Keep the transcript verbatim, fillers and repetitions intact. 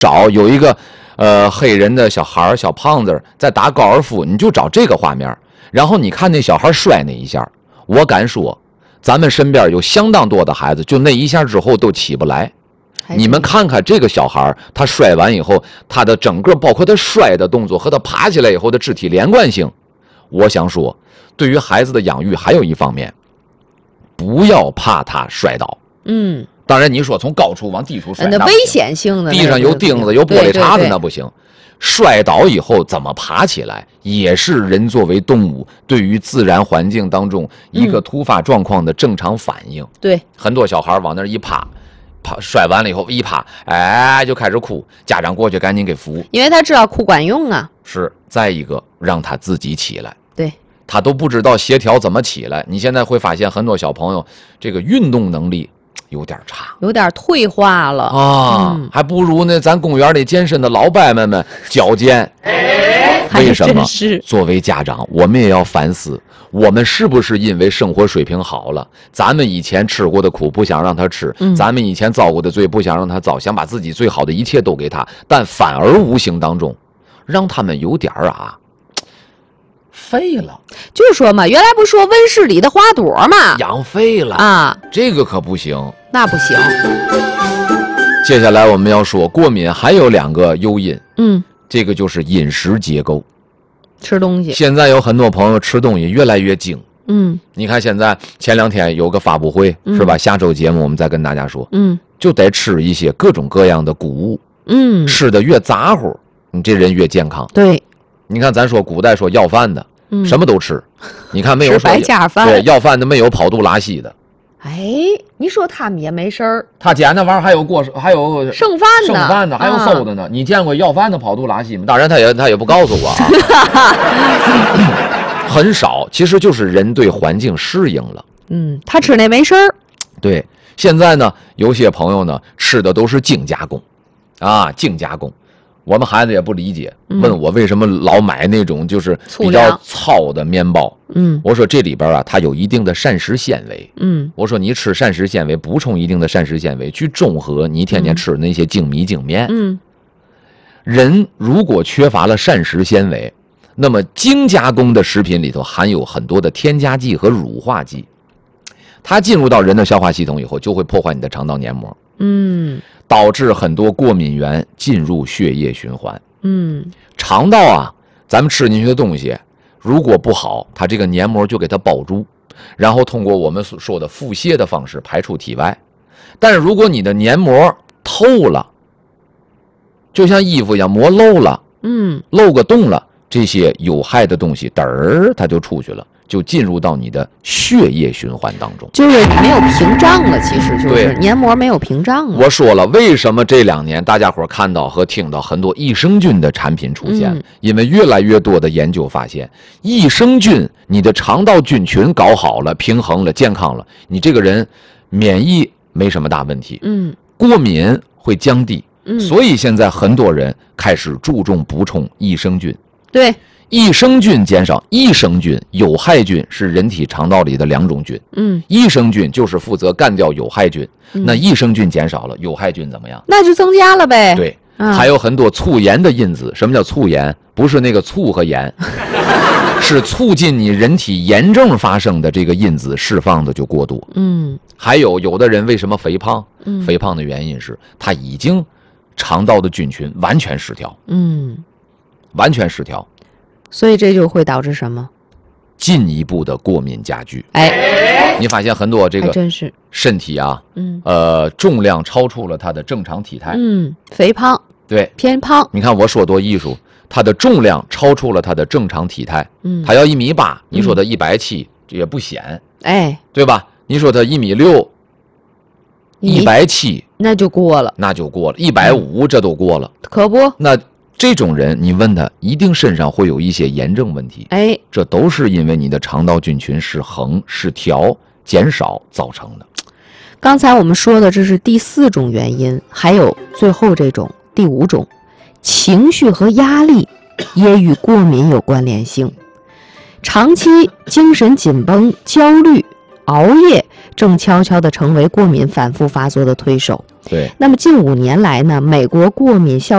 找有一个呃黑人的小孩小胖子在打高尔夫，你就找这个画面，然后你看那小孩摔那一下，我敢说咱们身边有相当多的孩子就那一下之后都起不来。你们看看这个小孩，他摔完以后，他的整个包括他摔的动作和他爬起来以后的肢体连贯性，我想说对于孩子的养育还有一方面，不要怕他摔倒。 嗯， 当然你说从高处往低处摔， 那危险性的， 地上有钉子有玻璃碴子那不行。摔倒以后怎么爬起来，也是人作为动物对于自然环境当中一个突发状况的正常反应。 嗯、对， 很多小孩往那一趴，趴摔完了以后一趴，哎，就开始哭，家长过去赶紧给扶， 因为他知道哭管用啊。 是，再一个让他自己起来。 对。 他都不知道协调怎么起来。你现在会发现很多小朋友这个运动能力有点差， 有点退化了啊、嗯，还不如呢咱公园里健身的老伯们们矫健。为什么？作为家长，我们也要反思，我们是不是因为生活水平好了，咱们以前吃过的苦不想让他吃、嗯、咱们以前遭过的罪不想让他遭，想把自己最好的一切都给他，但反而无形当中让他们有点啊废了。 就是说嘛，原来不说温室里的花朵嘛， 养废了啊， 这个可不行， 那不行。 接下来我们要说过敏还有两个诱因， 嗯， 这个就是饮食结构， 吃东西。 现在有很多朋友吃东西越来越精， 嗯， 你看现在前两天有个发布会、嗯、是吧？下周节目我们再跟大家说， 嗯， 就得吃一些各种各样的谷物， 嗯， 吃的越杂乎，你这人越健康。 对， 你看咱说古代说要饭的。 嗯、 什么都吃，你看没有吃白家饭， 对，要饭的没有跑肚拉稀的。 哎，你说他们也没事儿， 他捡那玩意儿还有过，还有剩饭的， 剩饭的还有馊的呢、啊。你见过要饭的跑肚拉稀吗？当然他也他也不告诉我啊，很少，其实就是人对环境适应了。 嗯，他吃那没事儿。 对，现在呢，有些朋友呢吃的都是精加工，啊，精加工。我们孩子也不理解，问我为什么老买那种就是比较糙的面包。 嗯， 我说这里边啊，它有一定的膳食纤维。 嗯， 我说你吃膳食纤维，补充一定的膳食纤维，去中和你天天吃的那些精米精面。 嗯， 人如果缺乏了膳食纤维，那么精加工的食品里头含有很多的添加剂和乳化剂，它进入到人的消化系统以后，就会破坏你的肠道黏膜。 嗯。 导致很多过敏源进入血液循环。 嗯， 肠道啊，咱们吃进去的东西如果不好，它这个黏膜就给它包住，然后通过我们所说的腹泻的方式排出体外。但是如果你的黏膜透了，就像衣服一样磨漏了， 嗯， 漏个洞了，这些有害的东西嘚儿它就出去了，就进入到你的血液循环当中， 就是没有屏障了，其实就是黏膜没有屏障了。 我说了，为什么这两年大家伙看到和听到很多益生菌的产品出现、嗯、因为越来越多的研究发现，益生菌你的肠道菌群搞好了，平衡了，健康了，你这个人免疫没什么大问题， 嗯， 过敏会降低， 嗯， 所以现在很多人开始注重补充益生菌。 对， 益生菌减少，益生菌、有害菌是人体肠道里的两种菌。 嗯， 益生菌就是负责干掉有害菌，嗯、那益生菌减少了，有害菌怎么样？ 那就增加了呗。 对， 嗯、 还有很多促炎的因子。什么叫促炎？不是那个醋和盐，是促进你人体炎症发生的这个因子释放的就过多。 嗯， 还有有的人为什么肥胖？ 嗯， 肥胖的原因是他已经肠道的菌群完全失调。 嗯。 完全失调， 所以这就会导致什么？ 进一步的过敏加剧。 哎， 你发现很多这个真是身体啊， 嗯， 呃，重量超出了它的正常体态， 嗯，肥胖， 对， 偏胖。 你看我说多艺术，它的重量超出了它的正常体态， 嗯， 它要一米八，你说它一百七也不显， 哎， 对吧？你说它一米六，一百七那就过了， 那就过了，一百五这都过了， 可不？ 那。这种人，你问他，一定身上会有一些炎症问题。 哎， 这都是因为你的肠道菌群失衡、失调、减少造成的。 刚才我们说的这是第四种原因，还有最后这种第五种，情绪和压力也与过敏有关联性。长期精神紧绷、焦虑、熬夜， 正悄悄地成为过敏反复发作的推手。 对， 那么近五年来呢，美国过敏校